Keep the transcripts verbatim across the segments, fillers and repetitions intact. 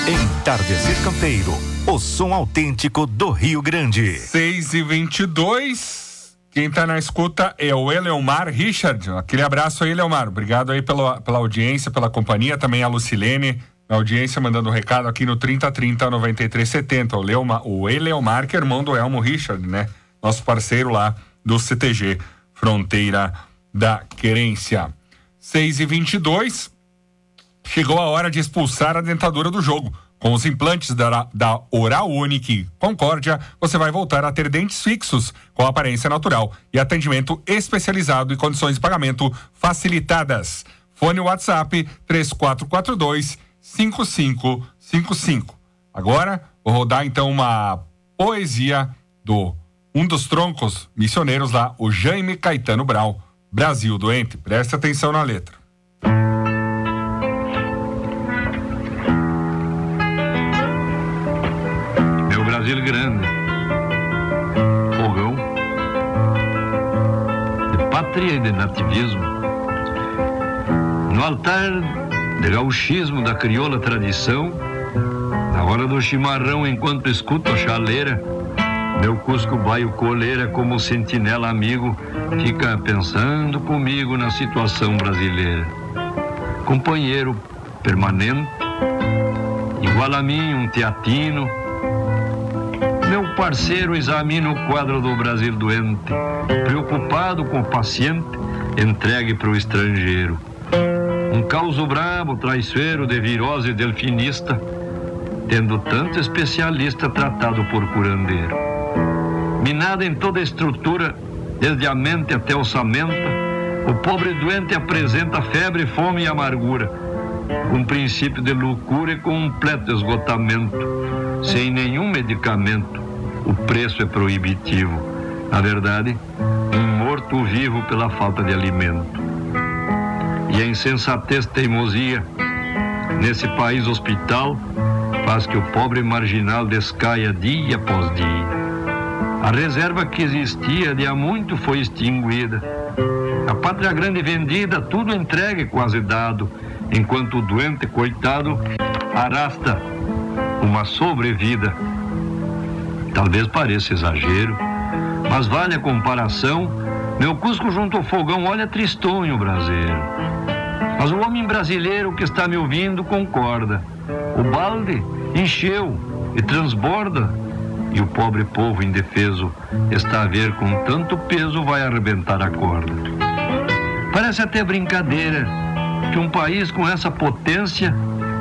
Entardecer Campeiro, o som autêntico do Rio Grande. seis e vinte e dois. Quem tá na escuta é o Eleomar Richard. Aquele abraço aí, Eleomar. Obrigado aí pela, pela audiência, pela companhia. Também a Lucilene, na audiência, mandando um recado aqui no trinta trinta, noventa e três setenta. O, Leomar, o Eleomar, que é irmão do Elmo Richard, né? Nosso parceiro lá do C T G, Fronteira da Querência. seis e vinte e dois. Chegou a hora de expulsar a dentadura do jogo. Com os implantes da, da Oral Unique Concórdia, você vai voltar a ter dentes fixos com aparência natural e atendimento especializado e condições de pagamento facilitadas. Fone WhatsApp três quatro quatro dois, cinco cinco cinco cinco. Agora, vou rodar então uma poesia do um dos troncos missioneiros lá, o Jaime Caetano Brau, Brasil Doente. Preste atenção na letra. Brasil grande, fogão, de pátria e de nativismo, no altar de gauchismo da crioula tradição, na hora do chimarrão enquanto escuto a chaleira, meu cusco baio coleira como sentinela amigo, fica pensando comigo na situação brasileira. Companheiro permanente, igual a mim um teatino, meu parceiro examina o quadro do Brasil doente, preocupado com o paciente, entregue para o estrangeiro. Um causo brabo, traiçoeiro, de virose delfinista, tendo tanto especialista tratado por curandeiro. Minado em toda a estrutura, desde a mente até a ossamenta, o pobre doente apresenta febre, fome e amargura, com princípio de loucura e completo esgotamento, sem nenhum medicamento. O preço é proibitivo. Na verdade, um morto-vivo pela falta de alimento. E a insensatez teimosia, nesse país hospital, faz que o pobre marginal descaia dia após dia. A reserva que existia de há muito foi extinguida. A pátria grande vendida, tudo entregue quase dado, enquanto o doente, coitado, arrasta uma sobrevida. Talvez pareça exagero, mas vale a comparação. Meu cusco junto ao fogão olha tristonho brasileiro. Mas o homem brasileiro que está me ouvindo concorda. O balde encheu e transborda, e o pobre povo indefeso está a ver com tanto peso vai arrebentar a corda. Parece até brincadeira que um país com essa potência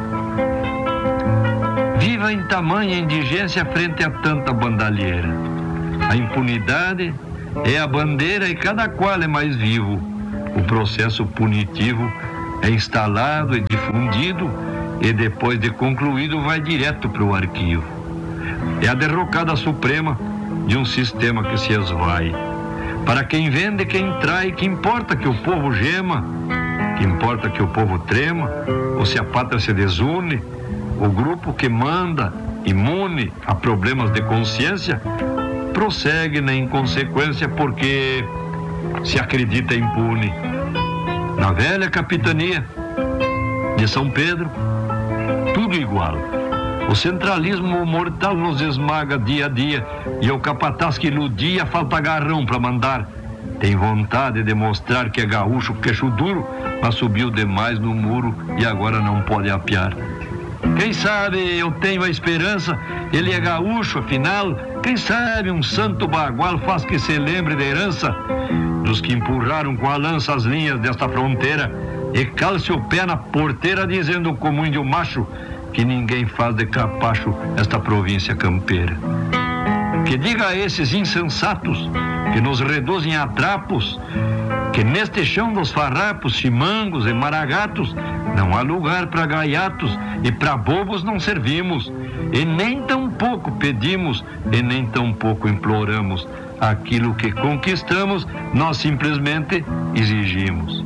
viva em tamanha indigência frente a tanta bandalheira. A impunidade é a bandeira e cada qual é mais vivo. O processo punitivo é instalado e difundido e depois de concluído vai direto para o arquivo. É a derrocada suprema de um sistema que se esvai. Para quem vende, quem trai, que importa que o povo gema, que importa que o povo trema, ou se a pátria se desune. O grupo que manda, imune a problemas de consciência, prossegue na inconsequência porque se acredita impune. Na velha capitania de São Pedro, tudo igual. O centralismo mortal nos esmaga dia a dia e o capataz que iludia falta garrão para mandar. Tem vontade de mostrar que é gaúcho, queixo duro, mas subiu demais no muro e agora não pode apiar. Quem sabe eu tenho a esperança, ele é gaúcho, afinal, quem sabe um santo bagual faz que se lembre da herança dos que empurraram com a lança as linhas desta fronteira e calce o pé na porteira dizendo como índio macho que ninguém faz de capacho esta província campeira. Que diga a esses insensatos que nos reduzem a trapos que neste chão dos farrapos, chimangos e maragatos não há lugar para gaiatos e para bobos não servimos e nem tão pouco pedimos e nem tão pouco imploramos. Aquilo que conquistamos nós simplesmente exigimos.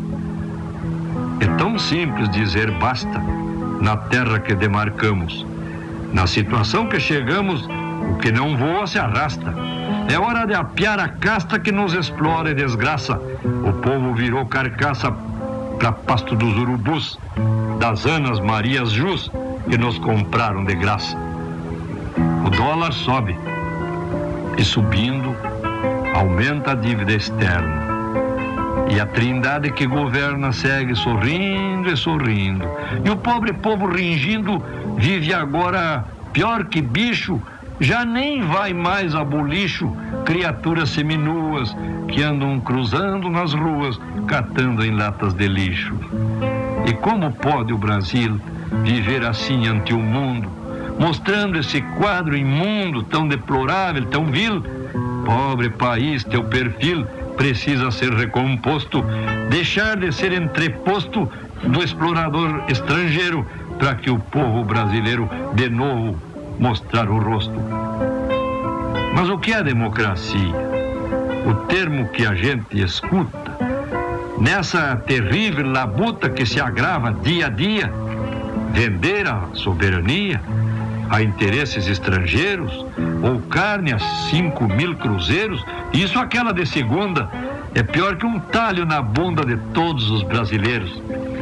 É tão simples dizer basta na terra que demarcamos. Na situação que chegamos, o que não voa se arrasta. É hora de apiar a casta que nos explora e desgraça. O povo virou carcaça para pasto dos urubus, das Anas, Marias, Jus que nos compraram de graça. O dólar sobe e, subindo, aumenta a dívida externa. E a trindade que governa segue sorrindo e sorrindo. E o pobre povo ringindo vive agora pior que bicho. Já nem vai mais a bolicho criaturas seminuas que andam cruzando nas ruas, catando em latas de lixo. E como pode o Brasil viver assim ante o mundo, mostrando esse quadro imundo, tão deplorável, tão vil? Pobre país, teu perfil precisa ser recomposto, deixar de ser entreposto do explorador estrangeiro, para que o povo brasileiro de novo mostrar o rosto. Mas o que é democracia? O termo que a gente escuta nessa terrível labuta que se agrava dia a dia, vender a soberania a interesses estrangeiros, ou carne a cinco mil cruzeiros, isso aquela de segunda é pior que um talho na bunda de todos os brasileiros.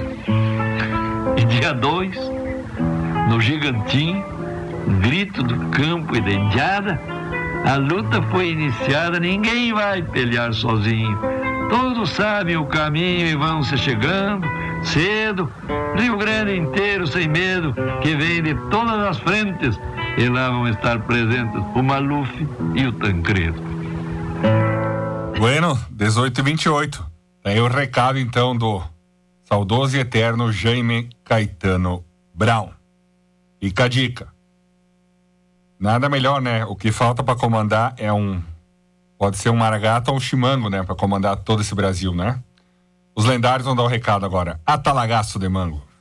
E dia dois, no Gigantinho, grito do campo e da indiada, a luta foi iniciada, ninguém vai pelear sozinho. Todos sabem o caminho e vão se chegando cedo, Rio Grande inteiro sem medo, que vem de todas as frentes, e lá vão estar presentes o Maluf e o Tancredo. Bueno, dezoito e vinte e oito. Aí o recado então do saudoso e eterno Jaime Caetano Brown. Fica a dica. Nada melhor, né? O que falta para comandar é um... Pode ser um maragato ou um chimango, né? Para comandar todo esse Brasil, né? Os lendários vão dar o recado agora. Atalagaço de mango.